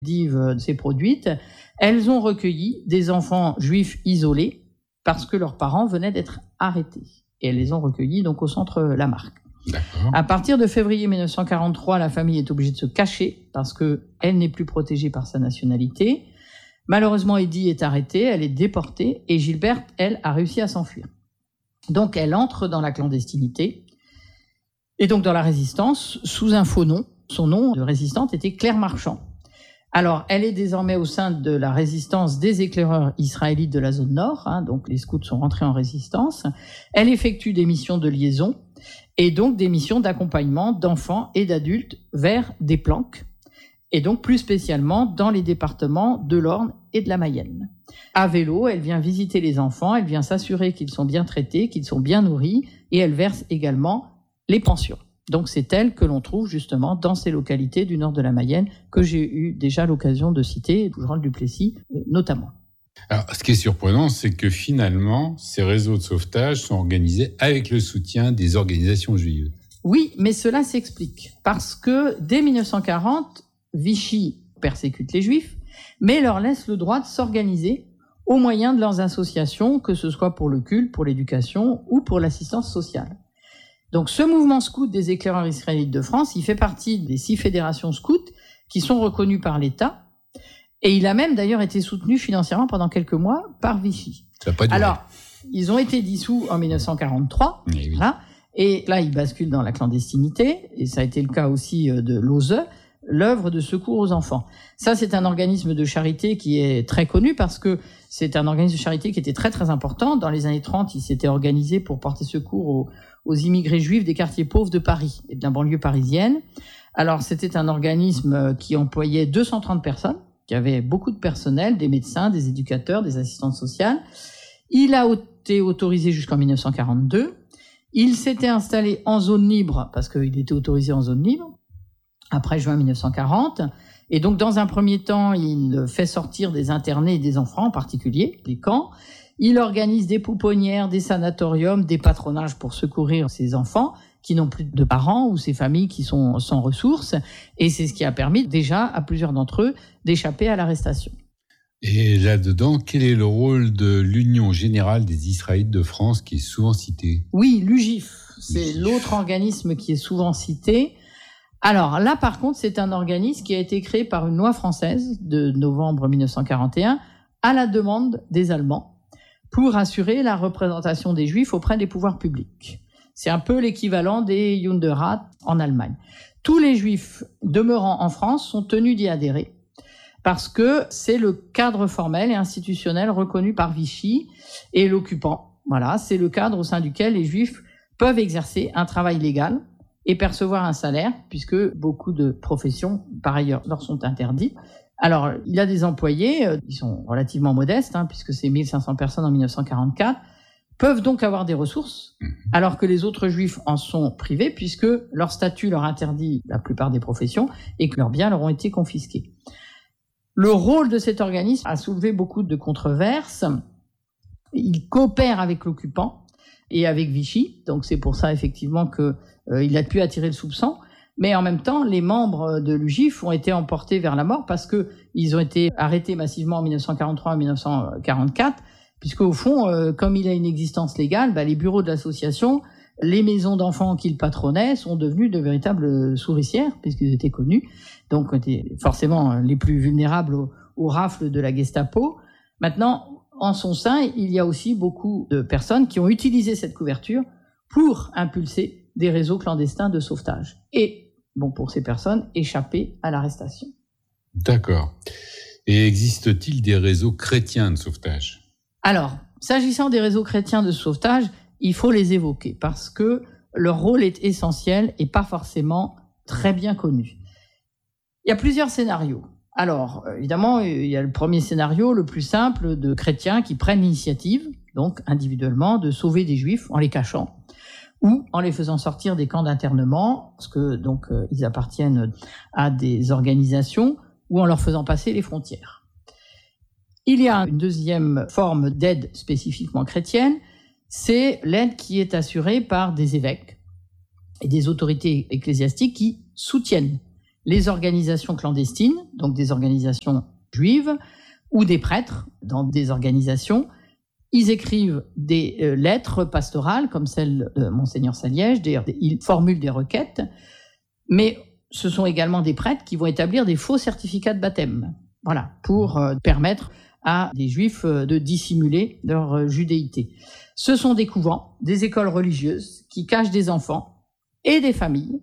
s'est produite, elles ont recueilli des enfants juifs isolés parce que leurs parents venaient d'être arrêtés. Et elles les ont recueillis donc au centre Lamarck. D'accord. À partir de février 1943, la famille est obligée de se cacher parce qu'elle n'est plus protégée par sa nationalité. Malheureusement, Eddy est arrêtée, elle est déportée et Gilberte, elle, a réussi à s'enfuir. Donc, elle entre dans la clandestinité et donc dans la résistance sous un faux nom. Son nom de résistante était Claire Marchand. Alors, elle est désormais au sein de la résistance des éclaireurs israélites de la zone nord, donc les scouts sont rentrés en résistance. Elle effectue des missions de liaison et donc des missions d'accompagnement d'enfants et d'adultes vers des planques, et donc plus spécialement dans les départements de l'Orne et de la Mayenne. À vélo, elle vient visiter les enfants, elle vient s'assurer qu'ils sont bien traités, qu'ils sont bien nourris, et elle verse également les pensions. Donc c'est elle que l'on trouve justement dans ces localités du nord de la Mayenne que j'ai eu déjà l'occasion de citer, Jean du Plessis notamment. Alors, ce qui est surprenant, c'est que finalement, ces réseaux de sauvetage sont organisés avec le soutien des organisations juives. Oui, mais cela s'explique parce que dès 1940, Vichy persécute les Juifs, mais leur laisse le droit de s'organiser au moyen de leurs associations, que ce soit pour le culte, pour l'éducation ou pour l'assistance sociale. Donc ce mouvement scout des éclaireurs israélites de France, il fait partie des 6 fédérations scouts qui sont reconnues par l'État, et il a même d'ailleurs été soutenu financièrement pendant quelques mois par Vichy. Ça n'a pas duré. Alors, ils ont été dissous en 1943, oui. Voilà, et là ils basculent dans la clandestinité, et ça a été le cas aussi de l'OSE, l'œuvre de secours aux enfants. Ça, c'est un organisme de charité qui est très connu parce que c'est un organisme de charité qui était très très important. Dans les années 30, il s'était organisé pour porter secours aux immigrés juifs des quartiers pauvres de Paris et de la banlieue parisienne. Alors, c'était un organisme qui employait 230 personnes, qui avait beaucoup de personnel, des médecins, des éducateurs, des assistantes sociales. Il a été autorisé jusqu'en 1942. Il s'était installé en zone libre parce qu'il était autorisé en zone libre après juin 1940. Et donc, dans un premier temps, il fait sortir des internés et des enfants en particulier, des camps. Il organise des pouponnières, des sanatoriums, des patronages pour secourir ces enfants qui n'ont plus de parents ou ces familles qui sont sans ressources. Et c'est ce qui a permis déjà à plusieurs d'entre eux d'échapper à l'arrestation. Et là-dedans, quel est le rôle de l'Union Générale des Israélites de France qui est souvent citée ? Oui, l'UGIF, c'est l'autre organisme qui est souvent cité. Alors là, par contre, c'est un organisme qui a été créé par une loi française de novembre 1941 à la demande des Allemands pour assurer la représentation des Juifs auprès des pouvoirs publics. C'est un peu l'équivalent des Judenrat en Allemagne. Tous les Juifs demeurant en France sont tenus d'y adhérer parce que c'est le cadre formel et institutionnel reconnu par Vichy et l'occupant. Voilà, c'est le cadre au sein duquel les Juifs peuvent exercer un travail légal et percevoir un salaire, puisque beaucoup de professions, par ailleurs, leur sont interdites. Alors, il y a des employés, ils sont relativement modestes, puisque c'est 1500 personnes en 1944, peuvent donc avoir des ressources, alors que les autres juifs en sont privés, puisque leur statut leur interdit la plupart des professions et que leurs biens leur ont été confisqués. Le rôle de cet organisme a soulevé beaucoup de controverses. Il coopère avec l'occupant et avec Vichy, donc c'est pour ça effectivement que il a pu attirer le soupçon, mais en même temps, les membres de l'UGIF ont été emportés vers la mort parce que ils ont été arrêtés massivement en 1943 et 1944, puisque au fond, comme il a une existence légale, les bureaux de l'association, les maisons d'enfants qu'il patronnait sont devenus de véritables souricières, puisqu'ils étaient connus, donc étaient forcément les plus vulnérables aux rafles de la Gestapo. Maintenant, en son sein, il y a aussi beaucoup de personnes qui ont utilisé cette couverture pour impulser des réseaux clandestins de sauvetage. Et, pour ces personnes, échapper à l'arrestation. D'accord. Et existe-t-il des réseaux chrétiens de sauvetage ? Alors, s'agissant des réseaux chrétiens de sauvetage, il faut les évoquer parce que leur rôle est essentiel et pas forcément très bien connu. Il y a plusieurs scénarios. Alors, évidemment, il y a le premier scénario, le plus simple, de chrétiens qui prennent l'initiative, donc individuellement, de sauver des juifs en les cachant ou en les faisant sortir des camps d'internement, parce que donc ils appartiennent à des organisations, ou en leur faisant passer les frontières. Il y a une deuxième forme d'aide spécifiquement chrétienne, c'est l'aide qui est assurée par des évêques et des autorités ecclésiastiques qui soutiennent les organisations clandestines, donc des organisations juives, ou des prêtres dans des organisations. Ils écrivent des lettres pastorales, comme celle de Monseigneur Saliège, ils formulent des requêtes, mais ce sont également des prêtres qui vont établir des faux certificats de baptême, voilà, pour permettre à des juifs de dissimuler leur judéité. Ce sont des couvents, des écoles religieuses qui cachent des enfants et des familles.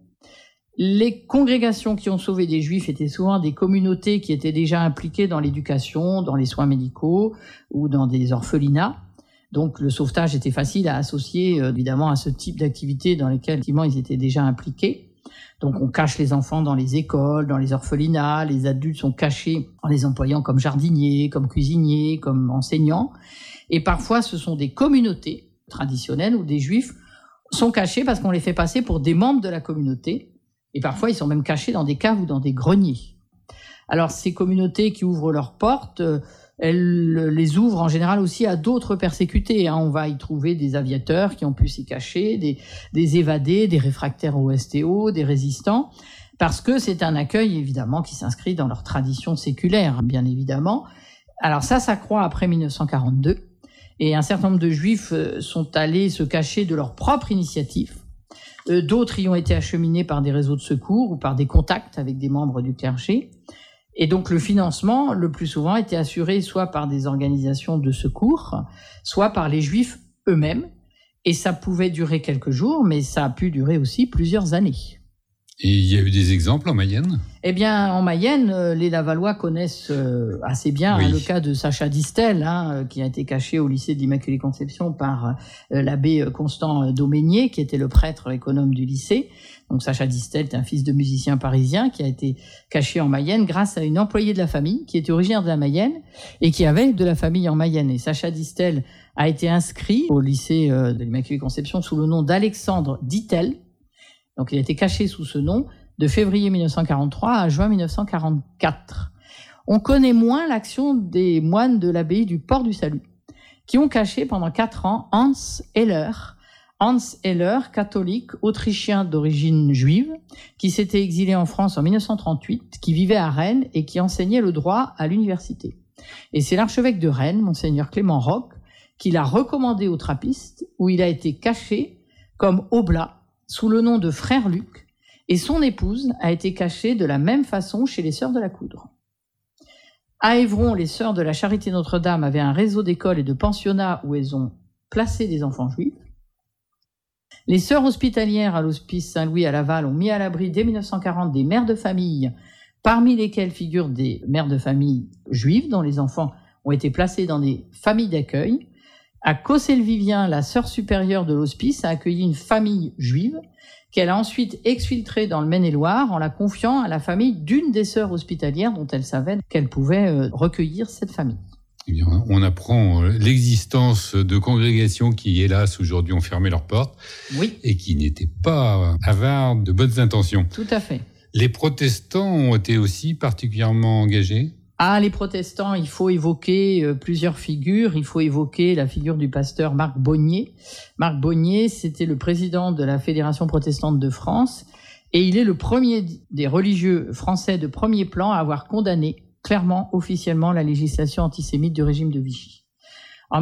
Les congrégations qui ont sauvé des juifs étaient souvent des communautés qui étaient déjà impliquées dans l'éducation, dans les soins médicaux ou dans des orphelinats. Donc le sauvetage était facile à associer évidemment à ce type d'activité dans lesquelles effectivement ils étaient déjà impliqués. Donc on cache les enfants dans les écoles, dans les orphelinats, les adultes sont cachés en les employant comme jardiniers, comme cuisiniers, comme enseignants. Et parfois ce sont des communautés traditionnelles où des juifs sont cachés parce qu'on les fait passer pour des membres de la communauté. Et parfois, ils sont même cachés dans des caves ou dans des greniers. Alors, ces communautés qui ouvrent leurs portes, elles les ouvrent en général aussi à d'autres persécutés. On va y trouver des aviateurs qui ont pu s'y cacher, des évadés, des réfractaires au STO, des résistants, parce que c'est un accueil, évidemment, qui s'inscrit dans leur tradition séculaire, bien évidemment. Alors ça croît après 1942. Et un certain nombre de juifs sont allés se cacher de leur propre initiative. D'autres y ont été acheminés par des réseaux de secours ou par des contacts avec des membres du clergé. Et donc le financement, le plus souvent, était assuré soit par des organisations de secours, soit par les juifs eux-mêmes. Et ça pouvait durer quelques jours, mais ça a pu durer aussi plusieurs années. Et il y a eu des exemples en Mayenne ? Eh bien, en Mayenne, les Lavallois connaissent assez bien le cas de Sacha Distel, qui a été caché au lycée de l'Immaculée Conception par l'abbé Constant Dauménier, qui était le prêtre économe du lycée. Donc Sacha Distel est un fils de musicien parisien qui a été caché en Mayenne grâce à une employée de la famille qui était originaire de la Mayenne et qui avait de la famille en Mayenne. Et Sacha Distel a été inscrit au lycée de l'Immaculée Conception sous le nom d'Alexandre Dittel. Donc, il a été caché sous ce nom de février 1943 à juin 1944. On connaît moins l'action des moines de l'abbaye du Port du Salut, qui ont caché pendant 4 ans Hans Heller. Hans Heller, catholique autrichien d'origine juive, qui s'était exilé en France en 1938, qui vivait à Rennes et qui enseignait le droit à l'université. Et c'est l'archevêque de Rennes, Monseigneur Clément Roch, qui l'a recommandé aux trappistes, où il a été caché comme oblat, sous le nom de Frère Luc, et son épouse a été cachée de la même façon chez les Sœurs de la Coudre. À Évron, les Sœurs de la Charité Notre-Dame avaient un réseau d'écoles et de pensionnats où elles ont placé des enfants juifs. Les Sœurs hospitalières à l'Hospice Saint-Louis à Laval ont mis à l'abri dès 1940 des mères de famille, parmi lesquelles figurent des mères de famille juives dont les enfants ont été placés dans des familles d'accueil. À Cossé-le-Vivien, la sœur supérieure de l'hospice a accueilli une famille juive qu'elle a ensuite exfiltrée dans le Maine-et-Loire en la confiant à la famille d'une des sœurs hospitalières dont elle savait qu'elle pouvait recueillir cette famille. Eh bien, on apprend l'existence de congrégations qui, hélas, aujourd'hui ont fermé leurs portes et qui n'étaient pas avares de bonnes intentions. Tout à fait. Les protestants ont été aussi particulièrement engagés ? Les protestants, il faut évoquer plusieurs figures. Il faut évoquer la figure du pasteur Marc Bonnier. Marc Bonnier, c'était le président de la Fédération protestante de France et il est le premier des religieux français de premier plan à avoir condamné clairement, officiellement, la législation antisémite du régime de Vichy. En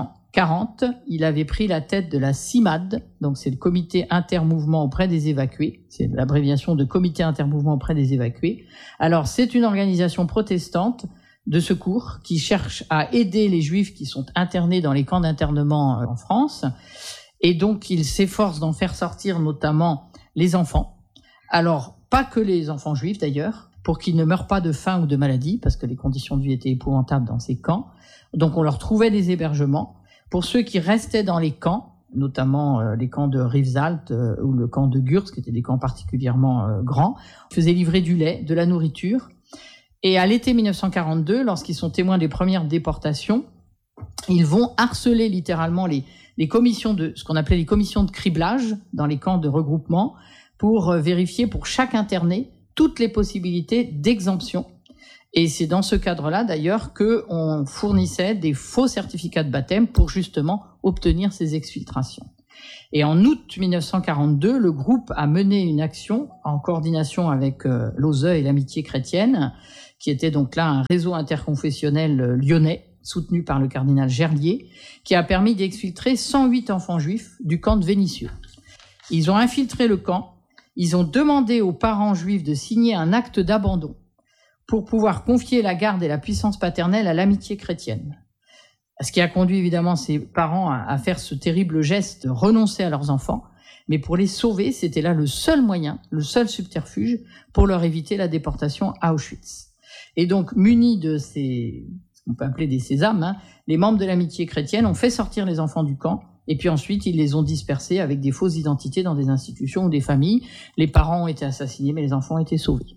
1940, il avait pris la tête de la CIMAD, donc c'est le comité intermouvement auprès des évacués, c'est l'abréviation de comité intermouvement auprès des évacués. Alors c'est une organisation protestante de secours qui cherche à aider les juifs qui sont internés dans les camps d'internement en France, et donc il s'efforce d'en faire sortir notamment les enfants. Alors pas que les enfants juifs d'ailleurs, pour qu'ils ne meurent pas de faim ou de maladie, parce que les conditions de vie étaient épouvantables dans ces camps. Donc on leur trouvait des hébergements. Pour ceux qui restaient dans les camps, notamment les camps de Rivesaltes ou le camp de Gurs, qui étaient des camps particulièrement grands, on faisait livrer du lait, de la nourriture. Et à l'été 1942, lorsqu'ils sont témoins des premières déportations, ils vont harceler littéralement les commissions de, ce qu'on appelait les commissions de criblage dans les camps de regroupement, pour vérifier pour chaque interné toutes les possibilités d'exemption. Et c'est dans ce cadre-là, d'ailleurs, qu'on fournissait des faux certificats de baptême pour justement obtenir ces exfiltrations. Et en août 1942, le groupe a mené une action en coordination avec l'OSE et l'Amitié chrétienne, qui était donc là un réseau interconfessionnel lyonnais, soutenu par le cardinal Gerlier, qui a permis d'exfiltrer 108 enfants juifs du camp de Vénissieux. Ils ont infiltré le camp, ils ont demandé aux parents juifs de signer un acte d'abandon pour pouvoir confier la garde et la puissance paternelle à l'Amitié chrétienne. Ce qui a conduit évidemment ces parents à faire ce terrible geste de renoncer à leurs enfants, mais pour les sauver, c'était là le seul moyen, le seul subterfuge pour leur éviter la déportation à Auschwitz. Et donc, munis de ces, ce qu'on peut appeler des sésames, les membres de l'Amitié chrétienne ont fait sortir les enfants du camp, et puis ensuite ils les ont dispersés avec des fausses identités dans des institutions ou des familles. Les parents ont été assassinés, mais les enfants ont été sauvés.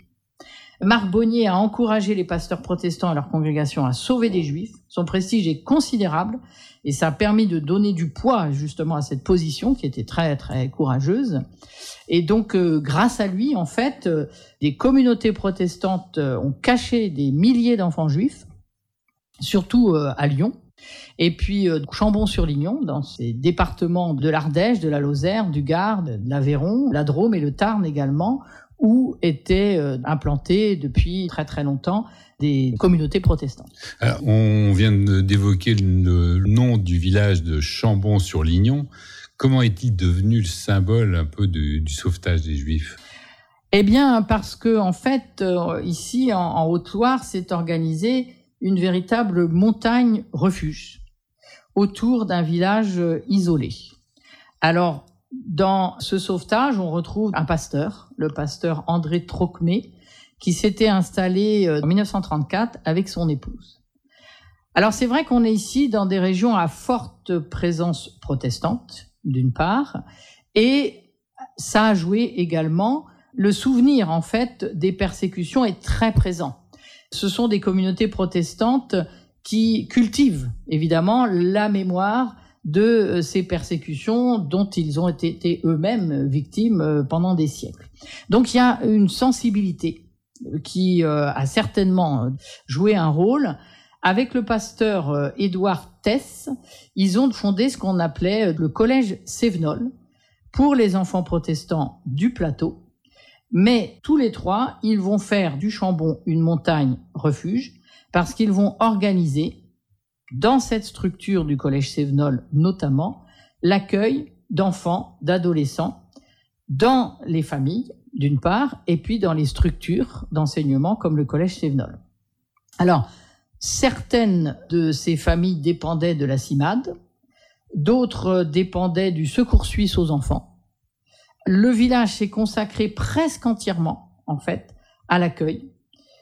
Marc Bonnier a encouragé les pasteurs protestants et leur congrégation à sauver des juifs. Son prestige est considérable et ça a permis de donner du poids justement à cette position qui était très très courageuse. Et donc grâce à lui, en fait, des communautés protestantes ont caché des milliers d'enfants juifs, surtout à Lyon. Et puis Chambon-sur-Lignon, dans ces départements de l'Ardèche, de la Lozère, du Gard, de l'Aveyron, la Drôme et le Tarn également, où étaient implantées depuis très très longtemps des communautés protestantes. Alors, on vient d'évoquer le nom du village de Chambon-sur-Lignon. Comment est-il devenu le symbole un peu du sauvetage des Juifs ? Eh bien, parce que en fait, ici en Haute-Loire, s'est organisée une véritable montagne refuge autour d'un village isolé. Alors, dans ce sauvetage, on retrouve un pasteur, le pasteur André Trocmé, qui s'était installé en 1934 avec son épouse. Alors c'est vrai qu'on est ici dans des régions à forte présence protestante, d'une part, et ça a joué également. Le souvenir, en fait, des persécutions est très présent. Ce sont des communautés protestantes qui cultivent, évidemment, la mémoire de ces persécutions dont ils ont été eux-mêmes victimes pendant des siècles. Donc il y a une sensibilité qui a certainement joué un rôle. Avec le pasteur Édouard Tess, ils ont fondé ce qu'on appelait le collège Sévenol pour les enfants protestants du plateau. Mais tous les trois, ils vont faire du Chambon une montagne refuge parce qu'ils vont organiser dans cette structure du collège Sévenol notamment, l'accueil d'enfants, d'adolescents dans les familles, d'une part, et puis dans les structures d'enseignement comme le collège Sévenol. Alors, certaines de ces familles dépendaient de la CIMAD, d'autres dépendaient du Secours suisse aux enfants. Le village s'est consacré presque entièrement, en fait, à l'accueil.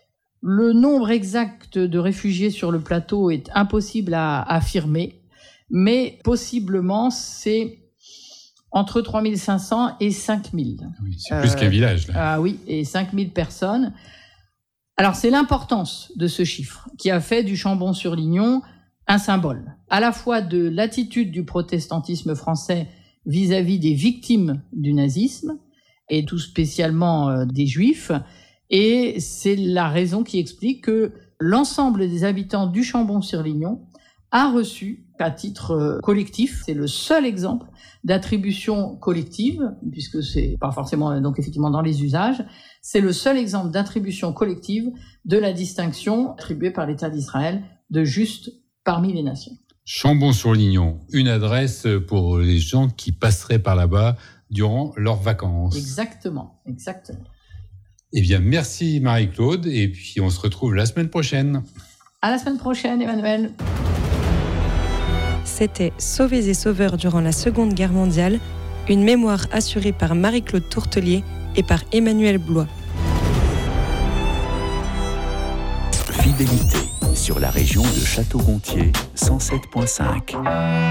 Le nombre exact de réfugiés sur le plateau est impossible à affirmer, mais possiblement c'est entre 3500 et 5000. Oui, c'est plus qu'un village, là. Ah oui, et 5000 personnes. Alors c'est l'importance de ce chiffre qui a fait du Chambon-sur-Lignon un symbole, à la fois de l'attitude du protestantisme français vis-à-vis des victimes du nazisme, et tout spécialement des Juifs. Et c'est la raison qui explique que l'ensemble des habitants du Chambon-sur-Lignon a reçu, à titre collectif, c'est le seul exemple d'attribution collective, puisque c'est pas forcément donc effectivement dans les usages, c'est le seul exemple d'attribution collective de la distinction attribuée par l'État d'Israël de juste parmi les nations. Chambon-sur-Lignon, une adresse pour les gens qui passeraient par là-bas durant leurs vacances. Exactement, exactement. Eh bien, merci Marie-Claude, et puis on se retrouve la semaine prochaine. À la semaine prochaine, Emmanuel. C'était Sauvés et Sauveurs durant la Seconde Guerre mondiale, une mémoire assurée par Marie-Claude Tourtelier et par Emmanuel Blois. Fidélité sur la région de Château-Gontier 107.5.